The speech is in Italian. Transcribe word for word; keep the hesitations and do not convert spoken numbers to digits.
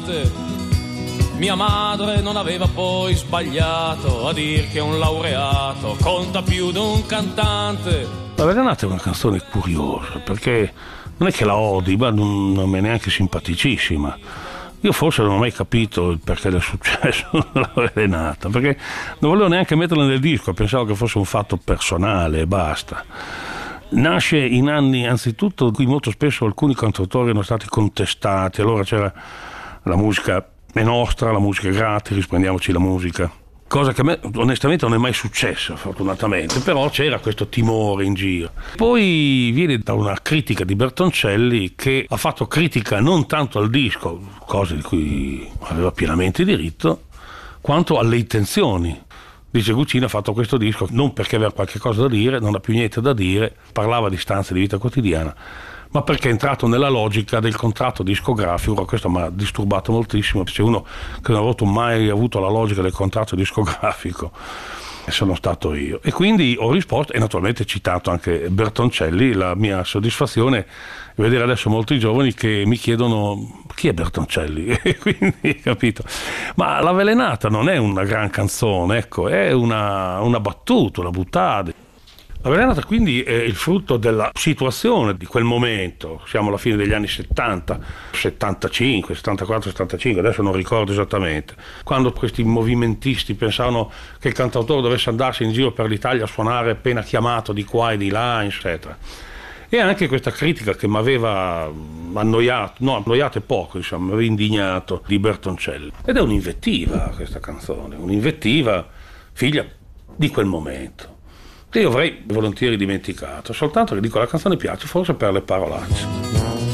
cantante. Mia madre non aveva poi sbagliato a dir che un laureato conta più di un cantante. La Velenata è una canzone curiosa, perché non è che la odi, ma non, non è neanche simpaticissima. Io forse non ho mai capito il perché del successo della Velenata, perché non volevo neanche metterla nel disco, pensavo che fosse un fatto personale e basta. Nasce in anni, anzitutto, in cui molto spesso alcuni cantautori erano stati contestati, allora c'era la musica è nostra, la musica è gratis, prendiamoci la musica. Cosa che a me onestamente non è mai successa, fortunatamente, però c'era questo timore in giro. Poi viene da una critica di Bertoncelli che ha fatto critica non tanto al disco, cosa di cui aveva pienamente diritto, quanto alle intenzioni. Dice Guccini ha fatto questo disco non perché aveva qualche cosa da dire, non ha più niente da dire, parlava di stanze di vita quotidiana, ma perché è entrato nella logica del contratto discografico. Questo mi ha disturbato moltissimo, perché uno che non ha mai avuto la logica del contratto discografico sono stato io, e quindi ho risposto, e naturalmente citato anche Bertoncelli. La mia soddisfazione è vedere adesso molti giovani che mi chiedono chi è Bertoncelli, e quindi capito. Ma La Velenata non è una gran canzone, ecco, è una, una battuta, una buttata. La Velenata quindi è il frutto della situazione di quel momento, siamo alla fine degli anni settanta, settantacinque, settantaquattro, settantacinque, adesso non ricordo esattamente, quando questi movimentisti pensavano che il cantautore dovesse andarsi in giro per l'Italia a suonare appena chiamato di qua e di là, eccetera. E anche questa critica che mi aveva annoiato, no, annoiato è poco, diciamo, mi aveva indignato, di Bertoncelli. Ed è un'invettiva questa canzone, un'invettiva figlia di quel momento, che io avrei volentieri dimenticato, soltanto che dico la canzone piace forse per le parolacce.